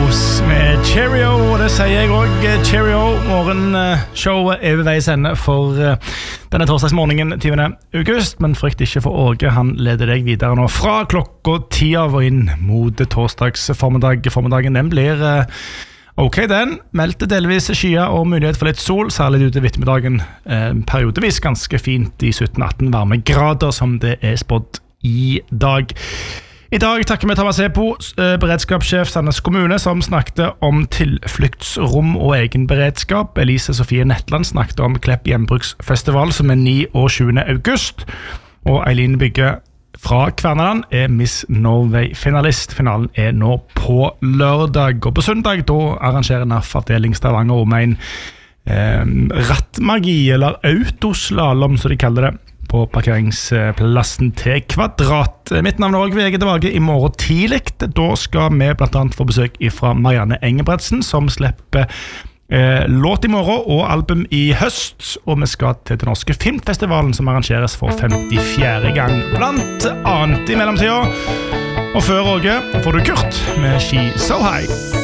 Marshmallows med Cheerio, og det sier jeg også, Cheerio. Morgenshowet ved veis ende for denne torsdagsmorgenen 20. august, men frykt ikke for Åge, han leder deg videre nå fra klokka 10 og inn mot torsdagsformiddag. Formiddagen den blir ok den, meldte delvis skyer og mulighet for litt sol, særlig ute i ettermiddagen, periodevis ganske fint i 17-18 varmegrader som det spådd i dag. I dag takker vi Thomas Epo, beredskapssjef Sandnes kommune, som snakket om tilfluktsrom og egen beredskap. Elise Sofie Netland snakket om Klepp Hjembruksfestival, som 9. og 20. august. Og Eileen Bygge fra Kvernaland Miss Norway-finalist. Finalen nå på lørdag. Og på søndag da arrangerer NAF-avdeling Stavanger Omegn rattmagi, eller autoslalom, som de kaller det, på parkeringsplassen til Kvadrat. Mitt navn også VG tilbake i morgen tidlig. Da skal vi blant annet få besøk fra Marianne Engebretsen, som slipper låt i morgen og album i høst. Og vi skal til den norske filmfestivalen, som arrangeres for 54. gang, blant annet i mellomtiden. Og før Åge får du Kurt med She So High.